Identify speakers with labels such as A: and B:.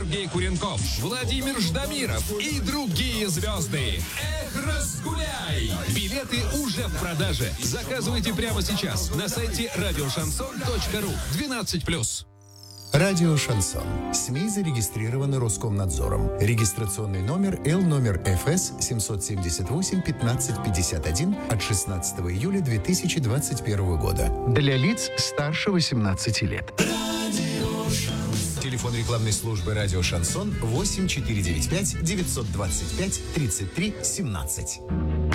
A: Сергей Куренков, Владимир Ждамиров и другие звезды. Эх, разгуляй! Билеты уже в продаже. Заказывайте прямо сейчас на сайте радиошансон.ру. 12+.
B: Радио «Шансон». СМИ зарегистрированы Роскомнадзором. Регистрационный номер Л номер ФС 778-1551 от 16 июля 2021 года. Для лиц старше 18 лет. Телефон рекламной службы «Радио Шансон» 8495 925 33 17.